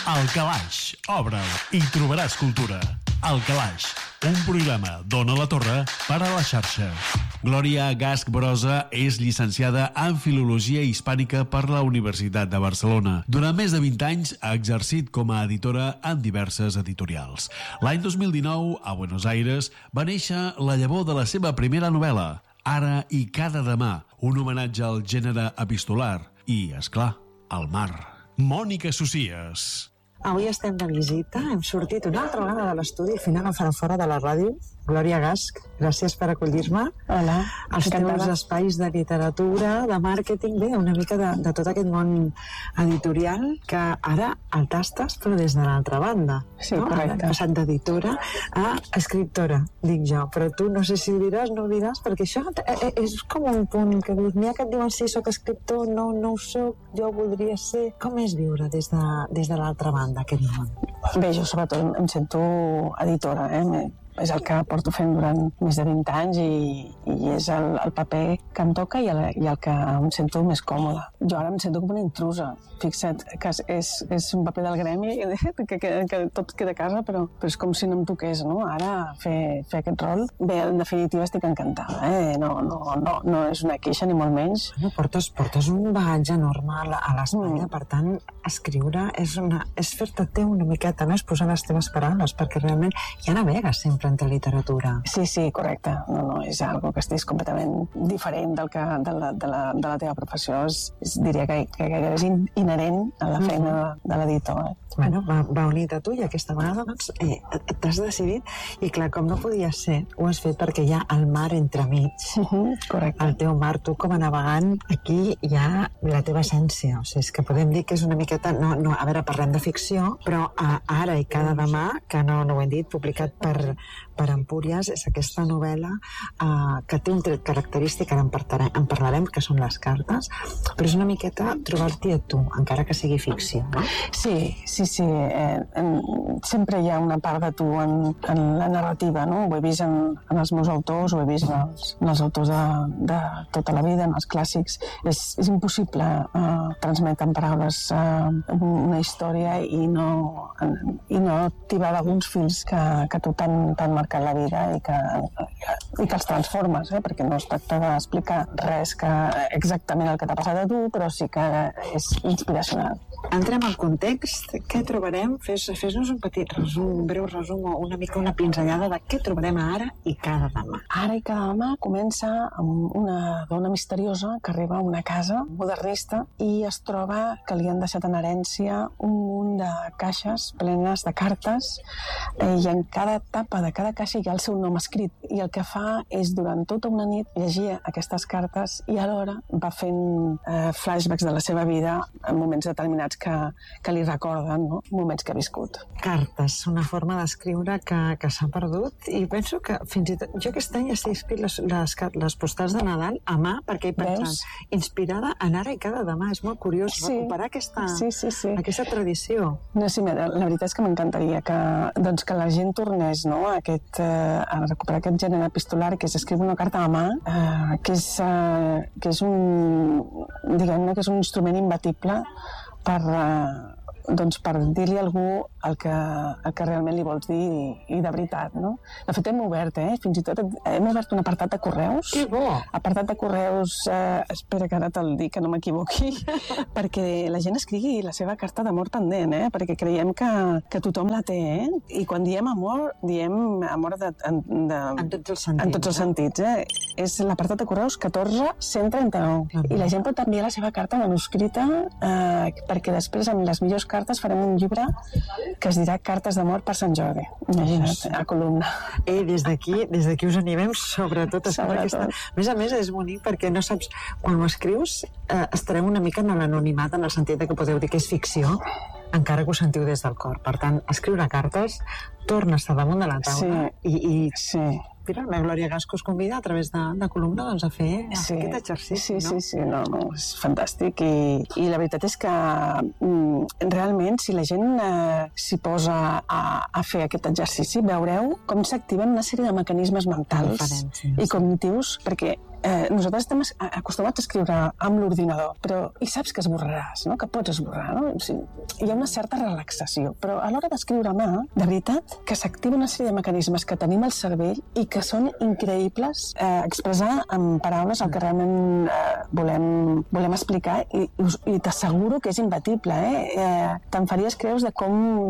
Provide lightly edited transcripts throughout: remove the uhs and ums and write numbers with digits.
Al Calaix, obre'l i trobaràs cultura. Al Calaix, un programa d'Ona la Torre per a la xarxa. Glòria Gasch Brosa és llicenciada en Filologia Hispànica per la Universitat de Barcelona. Durant més de 20 anys ha exercit com a editora en diverses editorials. L'any 2019, a Buenos Aires, va néixer la llavor de la seva primera novel·la, Ara i cada demà, un homenatge al gènere epistolar i, és clar, al mar. Mònica Socias. Avui estem de visita, hem sortit una altra vegada de l'estudi, al final em faran fora de la ràdio. Glòria Gasch, gràcies per acollir-me. Hola, als teus espais de literatura, de màrqueting, bé, una mica de tot aquest món editorial que ara el tastes, però des de l'altra banda. Sí, no? correcte. Hem passat d'editora a escriptora, dic jo, però tu no sé si ho diràs, no ho diràs, perquè això és com un punt que dius, n'hi ha que et diuen sí, soc escriptor, no ho soc, jo voldria ser. Com és viure des de l'altra banda, aquest món? Bé, jo sobretot em sento editora, és el que porto fent durant més de 20 anys i és el paper que em toca i el que em sento més còmoda. Jo ara em sento com una intrusa. Fixa't que és un paper del gremi que tot queda a casa, però és com si no em toqués, no? Ara fer aquest rol. Bé, en definitiva estic encantada, no és una queixa ni molt menys. No, portes un bagatge enorme a l'espatlla, per tant, escriure és fer-te teu una miqueta, no és posar les teves paraules, perquè realment ja navegues sempre entre literatura. Sí, correcte. No, és algo que estiguis completament diferent de la teva professió. Diria que gairebé és inherent a la feina de l'editor. Bueno, va unit a tu i aquesta vegada doncs, t'has decidit i clar, com no podia ser, ho has fet perquè hi ha el mar entremig. Correcte. El teu mar, tu com a navegant, aquí hi ha la teva essència. O sigui, és que podem dir que és una miqueta... No, a veure, parlem de ficció, però Ara i cada demà, que no ho hem dit, publicat per Empúries, és aquesta novel·la que té un tret característic, ara en parlarem, que són les cartes, però és una miqueta trobar-t'hi a tu, encara que sigui ficció, no? Sí. Sempre hi ha una part de tu en la narrativa, no? Ho he vist en els meus autors, ho he vist en els autors de tota la vida, en els clàssics. És impossible transmetre en paraules una història i no tibar d'alguns fils que tu t'han marcat la vida i que els transformes, perquè no es tracta d'explicar res que exactament el que t'ha passat a tu, però sí que és inspiracional. Entrem al context. Què trobarem? Fes-nos un petit resum, un breu resum o una mica una pinzellada de què trobarem Ara i cada demà. Ara i cada demà comença amb una dona misteriosa que arriba a una casa modernista i es troba que li han deixat en herència un munt de caixes plenes de cartes i en cada tapa de cada caixa hi ha el seu nom escrit i el que fa és durant tota una nit llegir aquestes cartes i alhora va fent flashbacks de la seva vida en moments determinats que li recorden, no? Moments que ha viscut. Cartes, una forma d'escriure que s'ha perdut i penso que fins i tot jo aquest any estic escrit les postals de Nadal a mà perquè he pensat inspirada en Ara i cada demà. És molt curiós recuperar aquesta tradició. No, sí, la veritat és que m'encantaria que la gent tornés, no, a recuperar aquest gènere epistolar que és escriure una carta a mà, que és un instrument imbatible per dir-li a algú el que realment li vols dir i de veritat, no? De fet, hem obert, fins i tot hem obert un apartat de correus. Que bo! Apartat de correus, espera que ara te'l dic, que no m'equivoqui, perquè la gent escrigui la seva carta d'amor pendent, perquè creiem que tothom la té, i quan diem amor en tots els sentits. En tots els sentits, És l'apartat de correus 14139. I la gent pot enviar la seva carta manuscrita perquè després, amb les millors cartes, farem un llibre que es dirà Cartes d'amor per Sant Jordi. Imagina't, a columna. Des d'aquí us animem sobretot a escriure aquesta... A més, és bonic perquè no saps... Quan ho escrius, estarem una mica en l'anonimat, en el sentit que podeu dir que és ficció, encara que ho sentiu des del cor. Per tant, escriure cartes torna a estar damunt de la taula Sí. Mira, la Glòria Gasch us convida a través de columna a fer aquest exercici, no? Sí, és fantàstic i la veritat és que realment si la gent s'hi posa a fer aquest exercici veureu com s'activen una sèrie de mecanismes mentals i cognitius, perquè nosaltres estem acostumats a escriure amb l'ordinador, però i saps que esborraràs, no? Que pots esborrar, no? O sigui, hi ha una certa relaxació, però a l'hora d'escriure a mà, de veritat, que s'activa una sèrie de mecanismes que tenim al cervell i que són increïbles expressar en paraules el que realment volem explicar i t'asseguro que és imbatible, te'n faries creus de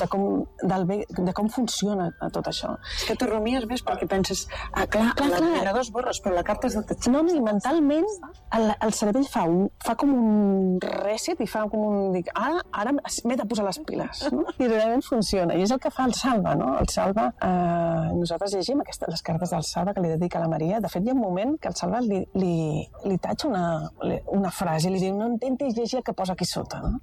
com funciona tot això. És que t'ho rumies més perquè penses, clar, l'ordinador esborres, però la carta és de tatxar. No, i mentalment el cervell fa com un reset i fa com un... Dic, ara m'he de posar les piles, no? I realment funciona. I és el que fa el Salva, no? El Salva, nosaltres llegim les cartes del Salva que li dedica a la Maria. De fet, hi ha un moment que el Salva li tatxa una frase i li diu, no intentis llegir el que posa aquí sota, no?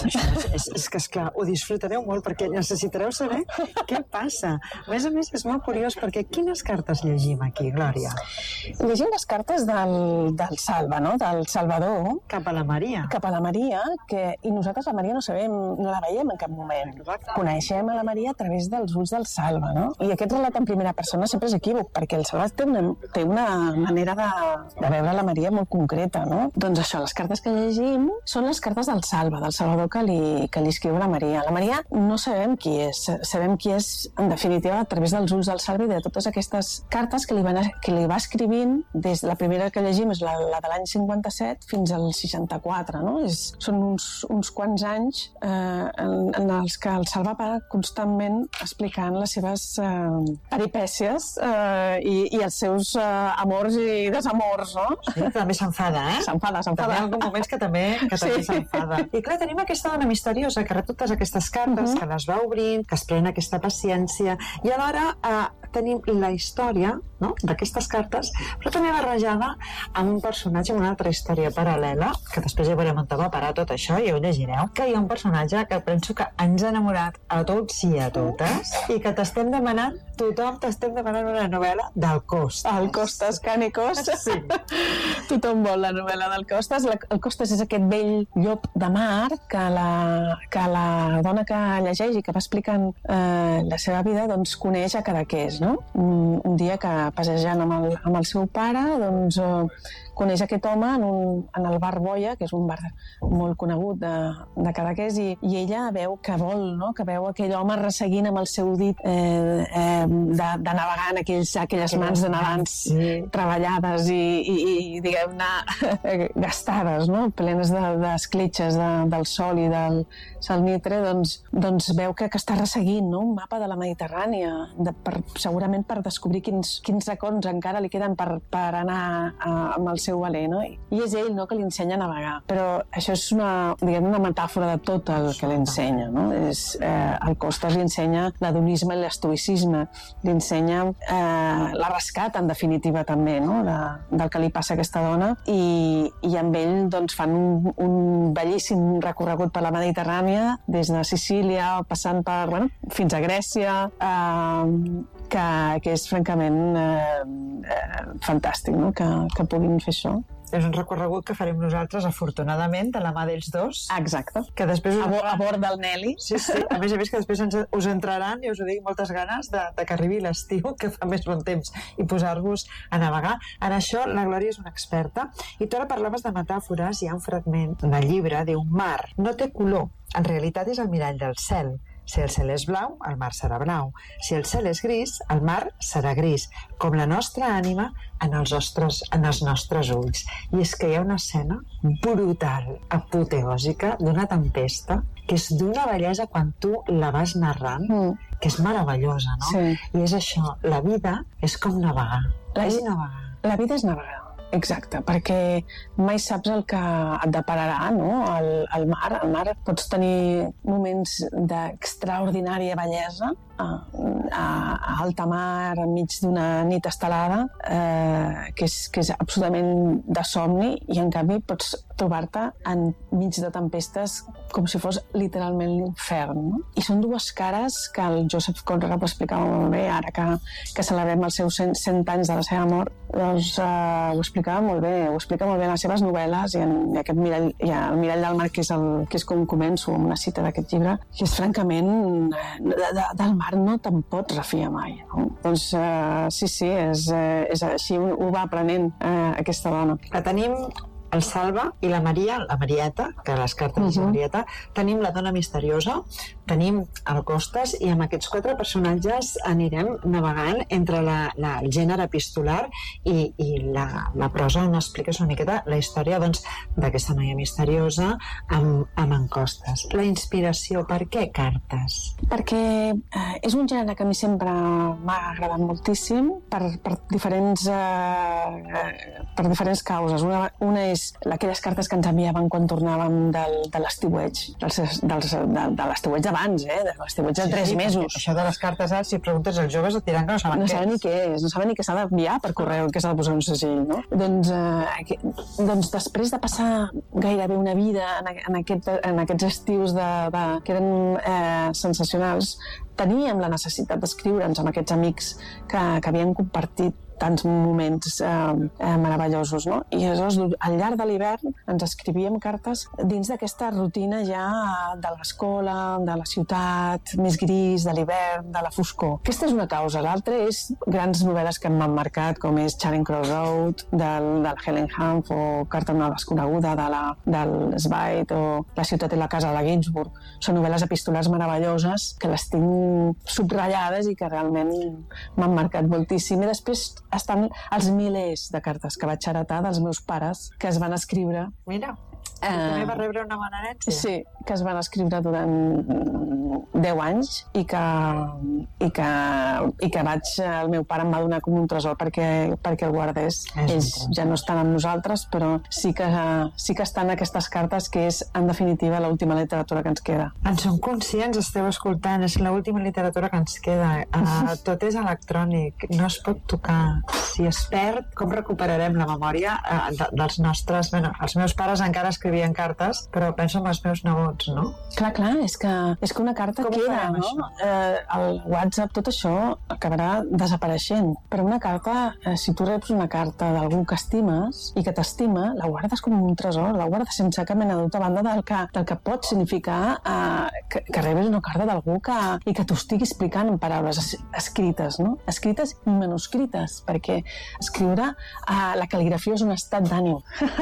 És que, esclar, ho disfrutareu molt perquè necessitareu saber què passa. A més, és molt curiós perquè quines cartes llegim aquí, Glòria? Llegim les cartes del Salva, no? Del Salvador. Cap a la Maria. Cap a la Maria, i nosaltres la Maria no la veiem en cap moment. Coneixem a la Maria a través dels ulls del Salva, no? I aquest relat en primera persona sempre és equívoc, perquè el Salva té una manera de veure la Maria molt concreta, no? Doncs això, les cartes que llegim són les cartes del Salva, del Salvador que li escriu la Maria. La Maria no sabem qui és, sabem qui és, en definitiva, a través dels ulls del Salva i de totes aquestes cartes que li va escrivint, des de la primera que llegim és la de l'any 57 fins al 64, no? Són uns quants anys en els que el Salva va constantment explicant les seves peripècies i els seus amors i desamors, no? Sí, també s'enfada, S'enfada. També hi ha alguns moments que també s'enfada. I clar, tenim aquesta dona misteriosa que rep totes aquestes cartes, que les va obrint, que es pren aquesta paciència, i alhora tenim la història, no?, d'aquestes cartes, però també barrejada amb un personatge, amb una altra història paral·lela, que després ja veurem on va parar tot això i ho llegireu, que hi ha un personatge que penso que ens ha enamorat a tots i a totes i que tothom t'estem demanant una novel·la del Costas. El Costas Cànicos. Sí. Tothom vol la novel·la del Costas. El Costas és aquest vell llop de mar que la dona que llegeix i que va explicant la seva vida doncs coneix a Cadaqués, no? Un dia que passejant amb el seu pare doncs coneix aquest home en el bar Boia, que és un bar molt conegut de Cadaqués, i ella veu que vol, no?, que veu aquell home resseguint amb el seu dit de navegar en aquelles mans de navants treballades i diguem-ne gastades, no?, plenes d'escletxes del sol i del salnitre, doncs veu que està resseguint, no?, un mapa de la Mediterrània, segurament per descobrir quins racons encara li queden per anar amb el seu valer, no? I és ell, no?, que li ensenya a navegar. Però això és una metàfora de tot el que li ensenya, no? El Costas li ensenya l'adonisme i l'estoïcisme, li ensenya la rescat, en definitiva, també, no?, del que li passa a aquesta dona, i amb ell doncs, fan un bellíssim recorregut per la Mediterrània, des de Sicília, passant fins a Grècia, que és francament fantàstic, no?, que puguin fer això. És un recorregut que farem nosaltres, afortunadament, de la mà d'ells dos. Exacte. Que després a bord del Nelly. Sí. A més que després us entraran, i us ho dic, moltes ganes de que arribi l'estiu, que fa més bon temps, i posar-vos a navegar. En això, la Glòria és una experta. I tu ara parlaves de metàfores. Hi ha un fragment del llibre, diu: mar no té color. En realitat és el mirall del cel. Si el cel és blau, el mar serà blau. Si el cel és gris, el mar serà gris, com la nostra ànima en els nostres ulls. I és que hi ha una escena brutal, apoteòsica, d'una tempesta, que és d'una bellesa quan tu la vas narrant, que és meravellosa, no? Sí. I és això, la vida és com navegar. És navegar. La vida és navegar. Exacte, perquè mai saps el que et depararà, no? El mar pots tenir moments d'extraordinària bellesa a alta mar, enmig d'una nit estelada, que és absolutament de somni, i en canvi pots trobar-te enmig de tempestes com si fos literalment l'infern, no? I són dues cares que el Joseph Conrad ho explicava molt bé, ara que celebrem els seus 100 anys de la seva mort, doncs ho explicava molt bé, ho explica molt bé en les seves novel·les, i en aquest mirall, el mirall del mar, que és com començo, amb una cita d'aquest llibre, que és francament del mar part no te'n pots refiar mai, no? Doncs sí, és així, ho va aprenent aquesta dona. La tenim el Salva i la Maria, la Marieta, que les cartes de Marieta, tenim la dona misteriosa, tenim el Costas, i amb aquests 4 personatges anirem navegant entre el gènere epistolar i la prosa, on expliques una miqueta la història d'aquesta noia misteriosa amb en Costas. La inspiració, per què cartes? Perquè és un gènere que a mi sempre m'ha agradat moltíssim per diferents causes. Una és aquelles cartes que ens enviaven quan tornàvem de l'estiueig, de l'estiueig d'abans, de l'estiueig de 3 mesos. Això de les cartes, si preguntes als joves et diran que no saben què és. No saben ni què s'ha d'enviar per correu, què s'ha de posar un segell, no? Doncs després de passar gairebé una vida en aquests estius que eren sensacionals, teníem la necessitat d'escriure'ns amb aquests amics que havien compartit tants moments meravellosos, no? I aleshores, al llarg de l'hivern, ens escrivíem cartes dins d'aquesta rutina ja de l'escola, de la ciutat, més gris, de l'hivern, de la foscor. Aquesta és una causa. L'altra és grans novel·les que m'han marcat, com és Charing Cross Road, del Helen Humph, o Carta a una desconeguda, del Zweig, o La ciutat i la casa de Ginsburg. Són novel·les epistolars meravelloses que les tinc subratllades i que realment m'han marcat moltíssim. I després estan els milers de cartes que vaig heretar dels meus pares, que es van escriure. Mira, també va rebre una bona herència. Sí, que es van escriure durant 10 anys i que el meu pare em va donar com un tresor perquè el guardés. Ells ja no estan amb nosaltres, però sí que estan aquestes cartes, que és, en definitiva, l'última literatura que ens queda. En som conscients, esteu escoltant, és l'última literatura que ens queda. Tot és electrònic, no es pot tocar. Si es perd, com recuperarem la memòria dels nostres... Bueno, els meus pares encara escrivien cartes, però penso en els meus nebots, no? Clar, és que una carta queda, no? El WhatsApp, tot això acabarà desapareixent. Però una carta, si tu reps una carta d'algú que estimes i que t'estima, la guardes com un tresor, la guardes sense cap mena de banda del que pot significar que rebis una carta d'algú i que t'ho estigui explicant en paraules escrites, no? Escrites i manuscrites, perquè escriure la cal·ligrafia és un estat d'ànim.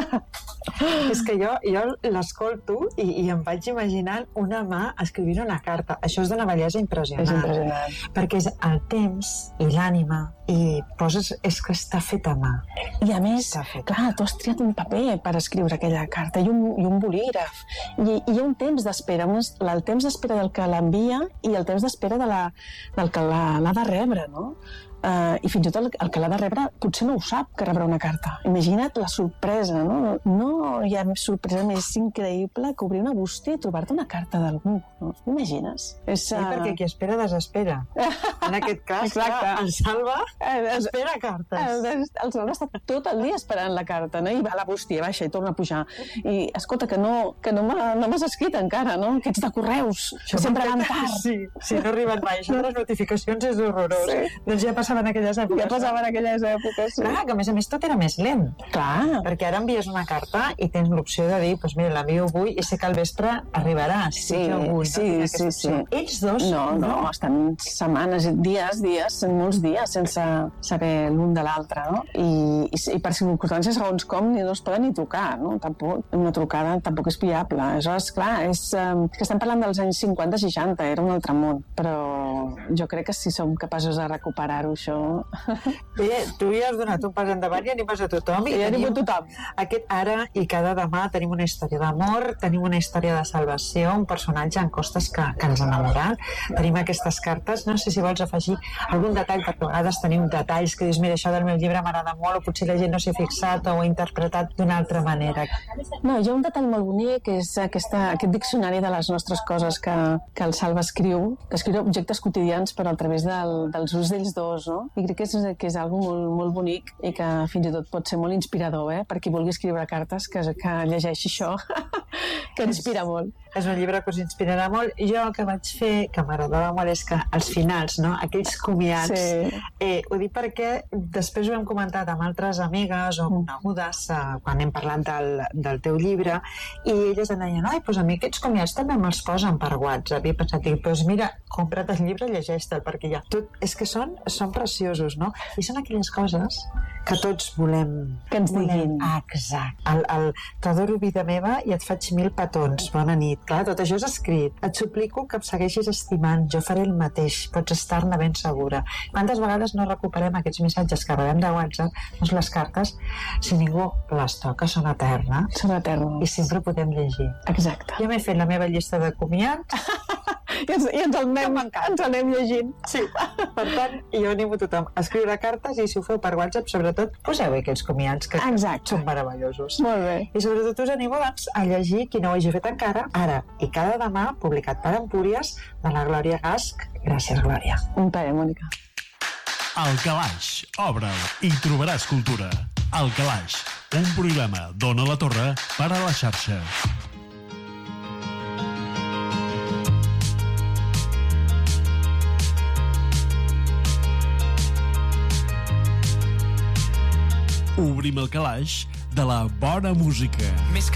És que jo l'escolto i em vaig imaginant una mà escrivint una carta. Això és d'una bellesa impressionant. És impressionant. Perquè és el temps i l'ànima i poses... És que està fet a mà. I a més, clar, tu has triat un paper per escriure aquella carta i un bolígraf. I hi ha un temps d'espera, el temps d'espera del que l'envia i el temps d'espera del que l'ha de rebre, no? I fins i tot el que l'ha de rebre potser no ho sap, que rebrà una carta. Imagina't la sorpresa, no? No hi ha sorpresa més increïble que obrir una bústia i trobar-te una carta d'algú, no? Imagines? Sí, perquè qui espera desespera. En aquest cas, clar, el Salva espera cartes. El Salva està tot el dia esperant la carta, no? I va a la bústia, baixa i torna a pujar. I, escolta, que no m'has escrit encara, no? Que ets de correus, que sempre van tard. Sí, no arriben mai. Això de les notificacions és horrorós. Doncs ja passaven aquelles èpoques. Ja passaven aquelles èpoques, sí. Clar, que a més tot era més lent. Clar. Perquè ara envies una carta i tens l'opció de dir, doncs mira, l'envio avui i sé que al vespre arribarà. Sí. Ells dos... No, estan setmanes, dies, molts dies, sense saber l'un de l'altre, no? I per circumstàncies segons com no es poden ni trucar, no? Tampoc, una trucada tampoc és viable. Aleshores, clar, és que estem parlant dels anys 50-60, era un altre món, però jo crec que si som capaços de recuperar-ho, això... Bé, tu ja has donat un pas endavant i animes a tothom. I anim a tothom. Aquest ara i cada demà tenim una història d'amor, tenim una història de salvació, un personatge en Costas que ens ha enamorat. Tenim aquestes cartes. No sé si vols afegir algun detall, perquè a vegades tenim detalls que dius, mira, això del meu llibre m'agrada molt, o potser la gent no s'hi ha fixat o ho ha interpretat d'una altra manera. No, hi ha un detall molt bonic, que és aquest diccionari de les nostres coses que el Salva escriu, que escriu objectes quotidians però a través dels ulls d'ells dos, no? I crec que és algo molt, molt bonic i que fins i tot pot ser molt inspirador, per qui vulgui escriure cartes, que llegeixi això, que inspira molt. és un llibre que us inspirarà molt. Jo el que vaig fer, que m'agradava molt, és que als finals, no? Aquells comiats, ho dic perquè després ho hem comentat amb altres amigues o conegudes quan hem parlat del teu llibre, i elles em deien, ai, doncs a mi aquests comiats també me'ls posen per WhatsApp. I he pensat, doncs mira, compra't el llibre i llegeix-te'l, perquè ja tot, és que són preciosos, no? I són aquelles coses que tots volem. Que ens diguin. Exacte. T'adoro, vida meva, i et faig 1000 petons. Bona nit. Clar, tot això és escrit. Et suplico que em segueixis estimant. Jo faré el mateix. Pots estar-ne ben segura. Quantes vegades no recuperem aquests missatges que rebem de WhatsApp? Doncs les cartes, si ningú les toca, són eternes. Són eternes. I sempre podem llegir. Exacte. Jo m'he fet la meva llista de comiats i ens anem llegint. Sí, per tant, jo animo a tothom a escriure cartes, i si ho feu per WhatsApp, sobretot, poseu aquells comiats que són meravellosos. Molt bé. I sobretot us animo, doncs, a llegir, qui no ho hagi fet encara, Ara i cada demà, publicat per Empúries, de la Glòria Gasch. Gràcies, Glòria. Un plaer, Mònica. El Calaix, obre'l i trobaràs cultura. El Calaix, un programa d'Ona la Torre per a la xarxa. Obrim el calaix de la bona música.